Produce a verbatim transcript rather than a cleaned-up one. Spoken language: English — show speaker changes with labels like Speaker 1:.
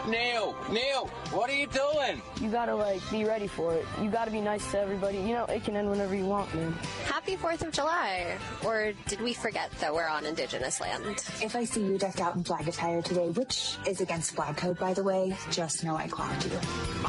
Speaker 1: Neil, Neil, what are you doing?
Speaker 2: You gotta, like, be ready for it. You gotta be nice to everybody. You know, it can end whenever you want, man.
Speaker 3: Happy fourth of July. Or did we forget that we're on Indigenous land?
Speaker 4: If I see you decked out in flag attire today, which is against flag code, by the way, just know I clocked you.